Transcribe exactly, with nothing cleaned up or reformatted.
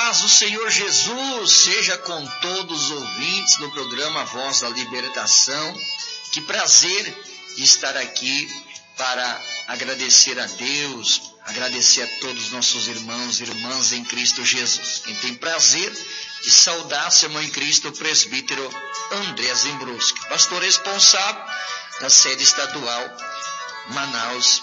paz do Senhor Jesus seja com todos os ouvintes do programa Voz da Libertação. Que prazer estar aqui para agradecer a Deus, agradecer a todos os nossos irmãos e irmãs em Cristo Jesus. Quem tem prazer de saudar seu irmão em Cristo, o presbítero André Zembruski, pastor responsável da sede estadual Manaus,